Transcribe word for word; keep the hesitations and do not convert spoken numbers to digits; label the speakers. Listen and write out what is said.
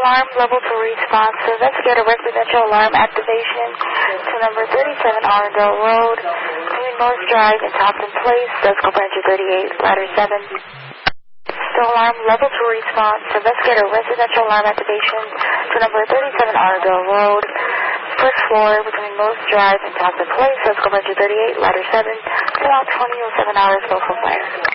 Speaker 1: alarm level two response to investigate a residential alarm activation to number thirty-seven Arundel Road, between North Drive and Thompson Place, Desco Branch thirty-eight, ladder seven. So alarm level two response to investigate a residential alarm activation to number thirty-seven Arundel Road, first floor, between North Drive and Thompson Place, Desco Branch thirty-eight, ladder seven, about twenty oh seven hours local fire.